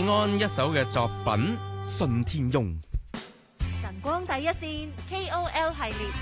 安一首嘅作品《信天翁》。 晨光第一線 KOL 系列。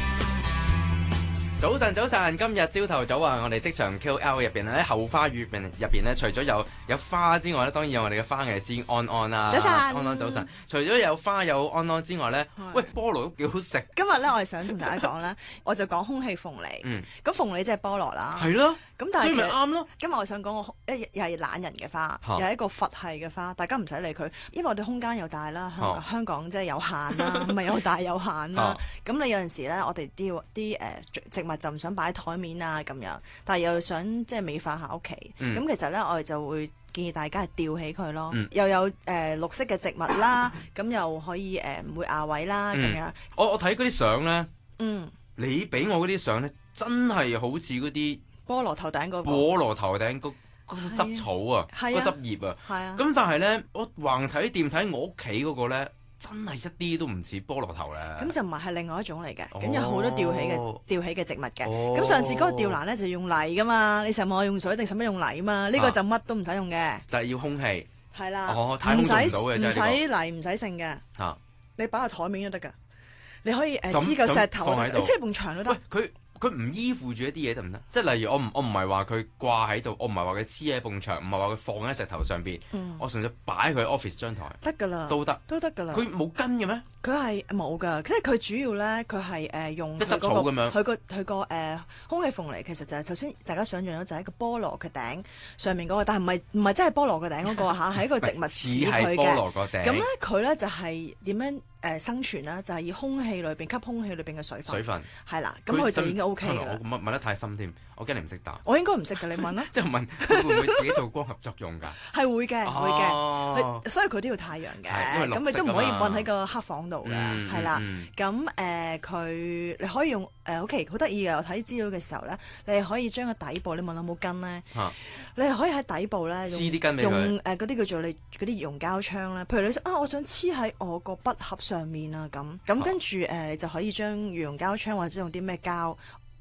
早晨，今日朝頭早啊，我哋職場 KOL 入邊喺後花園入邊咧，除咗有花之外咧，當然有我哋嘅花藝師安安啦。 早晨， 安安早晨。除咗有花有安安之外咧，喂，菠蘿都幾好食。 今日咧，我係想同大家講咧，我就講空氣鳳梨。咁鳳梨即係菠蘿啦。 係咯。 咁但係所以咪啱咯。 今日我想講個又係懶人嘅花，又係一個佛系嘅花，大家唔使理佢，因為我哋空間又大啦，香港即係有限啦，唔係有大有限啦。咁你有陣時咧，我哋啲植物就唔想擺喺台面啊咁樣，但係又想即係美化下屋企。咁其實咧，我哋就會建議大家係吊起佢咯，又有綠色嘅植物啦，咁又可以唔會壓位啦咁樣。 我睇嗰啲相咧，你俾我嗰啲相咧，真係好似嗰啲菠蘿頭頂嗰個菠蘿頭頂嗰汁草啊，嗰汁葉啊。 係啊。 咁但係咧，我橫睇掂睇我屋企嗰個咧，真係一啲都唔似菠蘿頭咧。咁就唔係另外一種嚟嘅，咁有好多吊起嘅植物嘅。咁上次嗰個吊蘭咧就用泥噶嘛，你成日問我用水定使乜用泥啊嘛？呢個就乜都唔使用嘅， 就係要空氣。 係啦， 太空做唔到嘅， 唔使泥唔使剩嘅。你擺喺台面都得㗎，你可以黐個石頭，你黐埲牆都得。 佢唔依附住一啲嘢得唔得？即係例如我唔係話佢掛喺度，我唔係話佢黐喺埲牆，唔係話佢放喺石頭上邊。我純粹擺佢 office 張台得㗎啦， 都得㗎啦。佢冇根嘅咩？ 佢係冇㗎，即係佢主要咧，佢係用一執草咁樣。 佢個空氣鳳梨其實就係頭先大家想象咗就係一個菠蘿嘅頂上面嗰個，但係唔係真係菠蘿嘅頂嗰個嚇，係一個植物似佢嘅。 菠蘿個頂。 咁咧佢咧就係點樣？生存啦，就係以空氣裏邊吸空氣裏邊嘅水分，係啦，咁佢就已經 OK 嘅啦。 我問得太深添，我驚你唔識答。 我應該唔識嘅，你問啦。 即係問佢會唔會自己做光合作用㗎？ 係會嘅，所以佢都要太陽嘅。咁你都唔可以韞喺個黑房度嘅，係啦。咁佢你可以用OK 好得意嘅。我睇資料嘅時候咧，你係可以將個底部，你問有冇根咧？你係可以喺底部咧黐啲根俾佢， 用嗰啲叫做你嗰啲溶膠槍咧。譬如你我想黐喺我個筆盒上面啊，咁跟住你就可以將溶膠槍或者用啲咩膠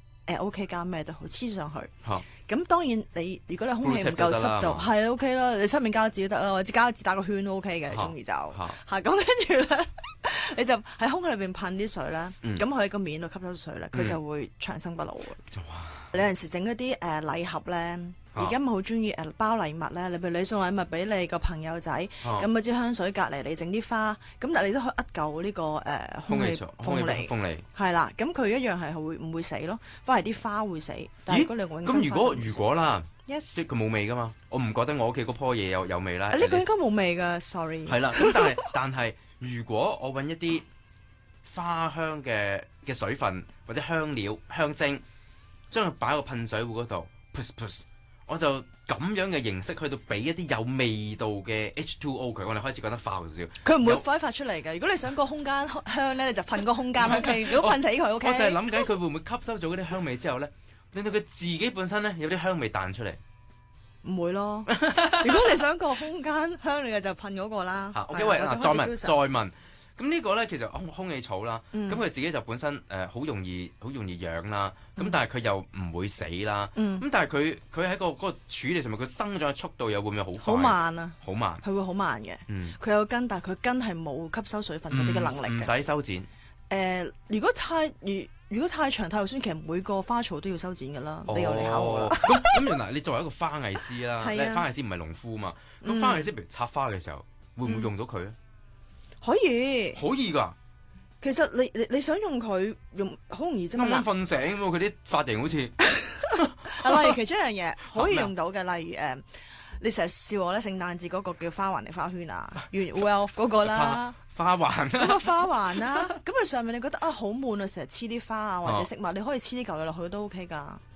OK 膠咩都好黐上去。咁當然你如果你空氣唔夠濕度，係 OK 啦，你出面膠紙都得啦，或者膠紙打個圈都 OK 嘅，你中意就咁跟住咧，你就喺空氣裏邊噴啲水啦，咁佢喺個面度吸收水咧，佢就會長生不老嘅。你有陣時整嗰啲禮盒咧。而家咪好中意包禮物咧，你譬如你送禮物俾你個朋友仔，咁嗰支香水隔離你整啲花，咁但係你都可以一嚿呢個空氣鳳梨，係啦，咁佢一樣係唔會死咯，反而啲花會死。但係如果你永生花， 咁如果啦，即係佢冇味噶嘛，我唔覺得我屋企嗰棵嘢有味啦。 呢個應該冇味噶 ，sorry。 係啦，咁但係如果我揾一啲花香嘅水分或者香料香精，將佢擺喺個噴水壺嗰度 ，push。我就咁樣嘅形式去到俾一啲有味道嘅 H2O 佢，我哋開始覺得化少少。 佢唔會揮發出嚟嘅。如果你想個空間香咧，你就噴個空間 OK。如果噴死佢 OK。 我就係諗緊佢會唔會吸收咗嗰啲香味之後咧，令到佢自己本身咧有啲香味彈出嚟。 唔會咯。如果你想個空間香你嘅就噴嗰個啦。 OK，喂，再問。咁呢個咧其實空氣草啦，咁佢自己就本身好容易養啦，咁但係佢又唔會死啦，咁但係佢喺嗰個處理上面，佢生長嘅速度又會唔會好快？ 好慢啊！ 好慢， 佢會好慢嘅。佢有根，但係佢根係冇吸收水分嗰啲嘅能力嘅。 唔使修剪。 如果太長太肉酸，其實每個花草都要修剪㗎啦。你又嚟考我啦。 咁原來你作為一個花藝師啦，花藝師唔係農夫嘛，咁花藝師譬如插花嘅時候，會唔會用到佢咧？ 可以㗎。 其實你想用佢好容易啫嘛。 啱啱瞓醒咁佢啲髮型好似。 例如其中一樣嘢可以用到嘅，例如你成日笑我咧，聖誕節嗰個叫花環定花圈啊，Wealth 嗰個啦。 花環嗰個花環啦，咁佢上面你覺得好悶啊，成日黐啲花啊或者飾物，你可以黐啲舊嘢落去都 OK 㗎。